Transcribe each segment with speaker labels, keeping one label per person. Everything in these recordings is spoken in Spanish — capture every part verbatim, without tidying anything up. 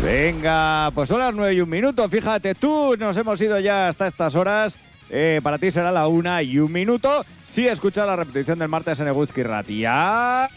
Speaker 1: Venga, pues son las nueve y un minuto. Fíjate tú, nos hemos ido ya hasta estas horas. Eh, para ti será la una y un minuto. Si escuchas la repetición del martes en Eguzki Ratia.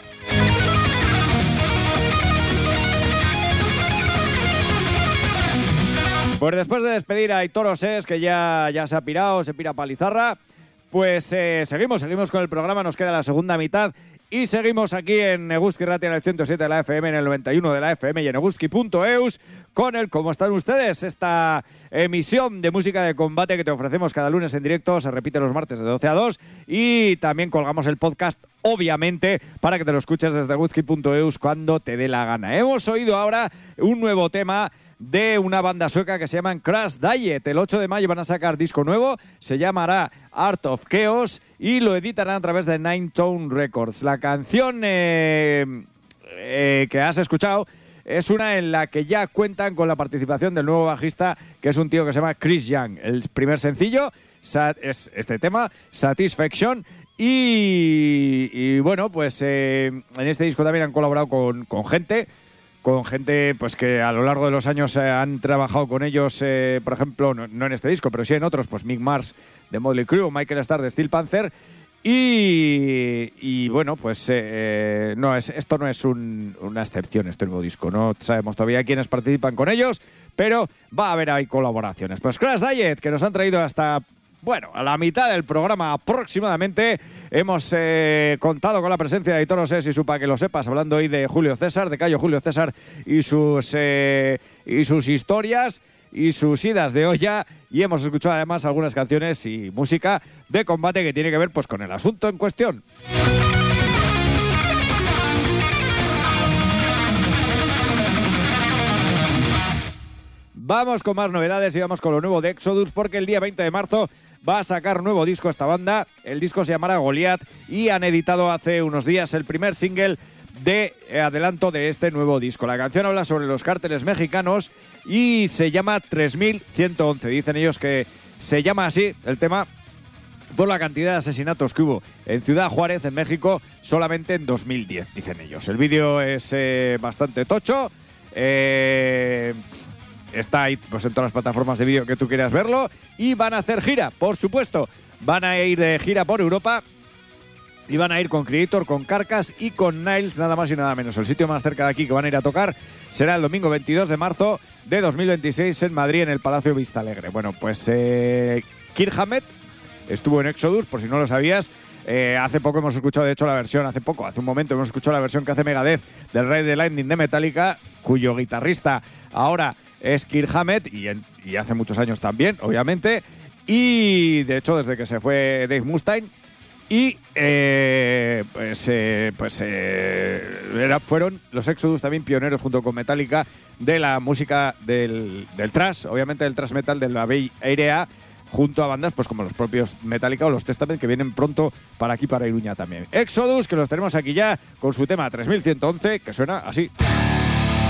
Speaker 1: Pues después de despedir a Aitor Osés, que ya, ya se ha pirado, se pira Palizarra, pues eh, seguimos, seguimos con el programa, nos queda la segunda mitad y seguimos aquí en Eguzki Ratia en el ciento siete de la F M, en el noventa y uno de la F M y en eguzki punto eus con el ¿Cómo están ustedes? Esta emisión de música de combate que te ofrecemos cada lunes en directo, se repite los martes de doce a dos y también colgamos el podcast, obviamente, para que te lo escuches desde eguzki punto eus cuando te dé la gana. Hemos oído ahora un nuevo tema de una banda sueca que se llaman Crash Diet. El ocho de mayo van a sacar disco nuevo, se llamará Art of Chaos y lo editarán a través de Nine Tone Records. La canción eh, eh, que has escuchado es una en la que ya cuentan con la participación del nuevo bajista, que es un tío que se llama Chris Young. El primer sencillo es este tema, Satisfaction. Y, y bueno, pues eh, en este disco también han colaborado con, con gente con gente pues que a lo largo de los años eh, han trabajado con ellos, eh, por ejemplo, no, no en este disco, pero sí en otros, pues Mick Mars de Motley Crue, Michael Starr de Steel Panther, y, y bueno, pues eh, no es, esto no es un, una excepción, este nuevo disco, no sabemos todavía quiénes participan con ellos, pero va a haber ahí colaboraciones. Pues Crash Diet, que nos han traído hasta... Bueno, a la mitad del programa aproximadamente hemos eh, contado con la presencia de Aitor Osés y su Pa' que lo sepas, hablando hoy de Julio César, de Cayo Julio César y sus, eh, y sus historias y sus idas de olla, y hemos escuchado además algunas canciones y música de combate que tiene que ver pues con el asunto en cuestión. Vamos con más novedades y vamos con lo nuevo de Exodus, porque el día veinte de marzo va a sacar nuevo disco esta banda. El disco se llamará Goliath y han editado hace unos días el primer single de adelanto de este nuevo disco. La canción habla sobre los cárteles mexicanos y se llama tres mil ciento once. Dicen ellos que se llama así el tema por la cantidad de asesinatos que hubo en Ciudad Juárez, en México, solamente en dos mil diez, dicen ellos. El vídeo es eh, bastante tocho. Eh... Está ahí pues, en todas las plataformas de vídeo que tú quieras verlo. Y van a hacer gira, por supuesto. Van a ir de gira por Europa. Y van a ir con Creator, con Carcass y con Niles, nada más y nada menos. El sitio más cerca de aquí que van a ir a tocar será el domingo veintidós de marzo de dos mil veintiséis en Madrid, en el Palacio Vistalegre. Bueno, pues eh, Kirk Hammett estuvo en Exodus, por si no lo sabías. Eh, hace poco hemos escuchado, de hecho, la versión, hace poco, hace un momento hemos escuchado la versión que hace Megadeth del Ride the Lightning de Metallica, cuyo guitarrista ahora es Kirk Hammett, y, en, y hace muchos años también, obviamente, y de hecho desde que se fue Dave Mustaine, y eh, pues, eh, pues eh, era, fueron los Exodus también pioneros junto con Metallica de la música del, del thrash, obviamente del thrash metal de la Bay Area, junto a bandas pues como los propios Metallica o los Testament, que vienen pronto para aquí, para Iruña también. Exodus, que los tenemos aquí ya con su tema tres mil ciento once, que suena así.